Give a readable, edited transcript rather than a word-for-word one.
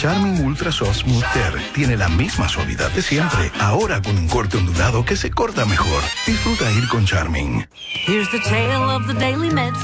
Charmin Ultra Soft Smooth Tear tiene la misma suavidad de siempre, ahora con un corte ondulado que se corta mejor. Disfruta ir con Charmin. Here's the tale of the Daily Meds.